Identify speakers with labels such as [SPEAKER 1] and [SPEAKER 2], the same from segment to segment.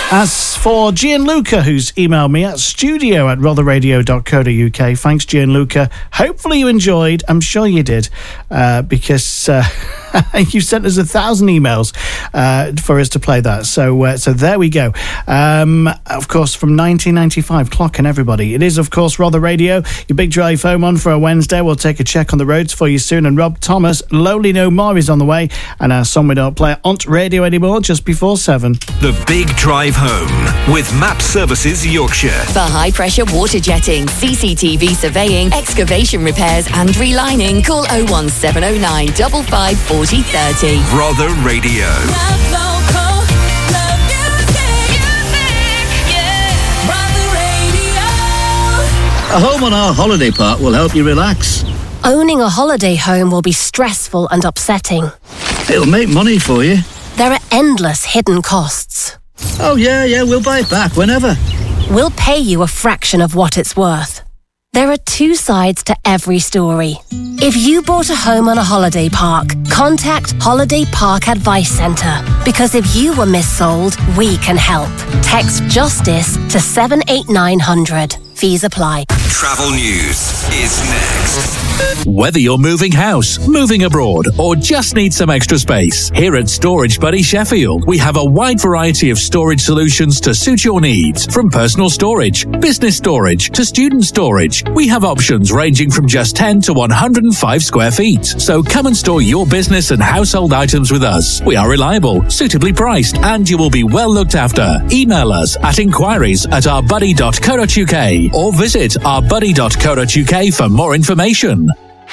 [SPEAKER 1] As for Gianluca, who's emailed me at studio@rotherradio.co.uk, thanks Gianluca. Hopefully you enjoyed. I'm sure you did, because you sent us 1,000 emails for us to play that. So there we go. Of course, from 1995, clocking everybody. It is, of course, Rother Radio, your big drive home on for a Wednesday. We'll take a check on the roads for you soon. And Rob Thomas, Lonely No More is on the way. And our song we don't play on radio anymore, just before 7.
[SPEAKER 2] The Big Drive Home with Map Services Yorkshire.
[SPEAKER 3] For high-pressure water jetting, CCTV surveying, excavation repairs and relining, call 01709 55 40 30.
[SPEAKER 2] Rother Radio.
[SPEAKER 4] Love local, love music, yeah. Rother Radio.
[SPEAKER 5] A home on our holiday park will help you relax.
[SPEAKER 6] Owning a holiday home will be stressful and upsetting.
[SPEAKER 5] It'll make money for you.
[SPEAKER 6] There are endless hidden costs.
[SPEAKER 5] Oh, yeah, we'll buy it back whenever.
[SPEAKER 6] We'll pay you a fraction of what it's worth. There are two sides to every story. If you bought a home on a holiday park, contact Holiday Park Advice Centre. Because if you were missold, we can help. Text JUSTICE to 78900. Fees apply.
[SPEAKER 2] Travel news is next.
[SPEAKER 7] Whether you're moving house, moving abroad, or just need some extra space, here at Storage Buddy Sheffield, we have a wide variety of storage solutions to suit your needs. From personal storage, business storage, to student storage, we have options ranging from just 10 to 105 square feet. So come and store your business and household items with us. We are reliable, suitably priced, and you will be well looked after. Email us at inquiries@ourbuddy.co.uk or visit ourbuddy.co.uk for more information.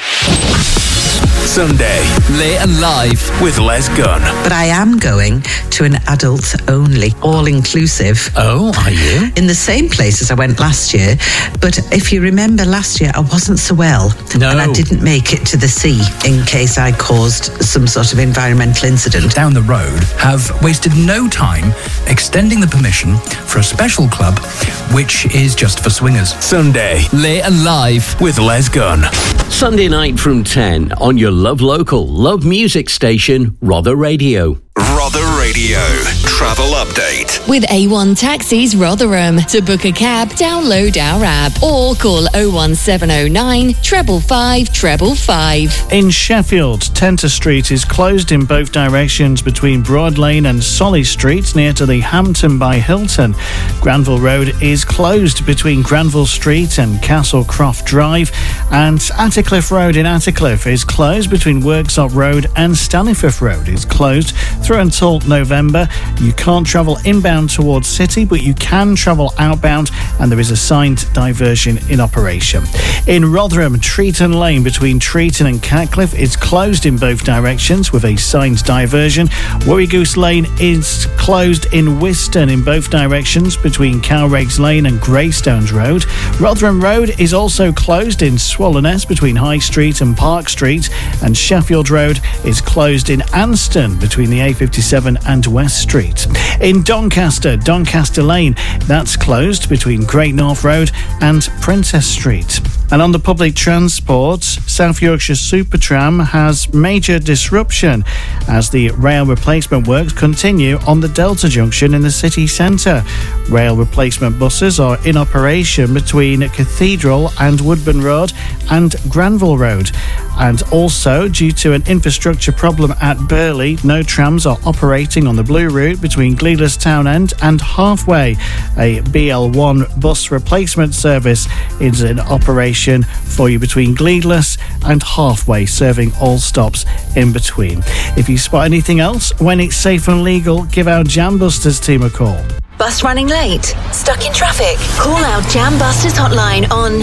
[SPEAKER 2] Sunday, late and live with Les Gunn.
[SPEAKER 8] But I am going to an adult-only, all-inclusive.
[SPEAKER 7] Oh, are you?
[SPEAKER 8] In the same place as I went last year. But if you remember last year, I wasn't so well.
[SPEAKER 7] No.
[SPEAKER 8] And I didn't make it to the sea in case I caused some sort of environmental incident.
[SPEAKER 9] Down the road have wasted no time extending the permission for a special club which is just for swingers.
[SPEAKER 2] Sunday, late and live with Les Gunn.
[SPEAKER 10] Sunday night from 10 on your Love Local, Love Music station, Rother Radio.
[SPEAKER 2] Rother Radio travel update.
[SPEAKER 3] With A1 Taxis Rotherham. To book a cab, download our app or call 01709 555 555.
[SPEAKER 1] In Sheffield, Tenter Street is closed in both directions between Broad Lane and Solly Street near to the Hampton by Hilton. Granville Road is closed between Granville Street and Castlecroft Drive, and Attercliffe Road in Attercliffe is closed between Worksop Road and Stanleyford Road. Is closed through until November. You can't travel inbound towards City, but you can travel outbound, and there is a signed diversion in operation. In Rotherham, Treaton Lane between Treaton and Catcliffe is closed in both directions with a signed diversion. Worrygoose Lane is closed in Wiston in both directions between Cowrakes Lane and Greystones Road. Rotherham Road is also closed in Swallownest between High Street and Park Street, and Sheffield Road is closed in Anston between the A57 and West Street. In Doncaster, Doncaster Lane, that's closed between Great North Road and Princess Street. And on the public transport, South Yorkshire Supertram has major disruption as the rail replacement works continue on the Delta Junction in the city centre. Rail replacement buses are in operation between Cathedral and Woodburn Road and Granville Road. And also, due to an infrastructure problem at Burley, no trams are operating on the Blue Route between Gleadless Town End and Halfway. A BL1 bus replacement service is in operation for you between Gleadless and Halfway, serving all stops in between. If you spot anything else, when it's safe and legal, give our Jambusters team a call.
[SPEAKER 11] Bus running late? Stuck in traffic? Call our Jam Busters hotline on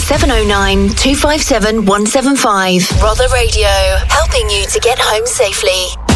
[SPEAKER 11] 01709 257 175. Rother Radio, helping you to get home safely.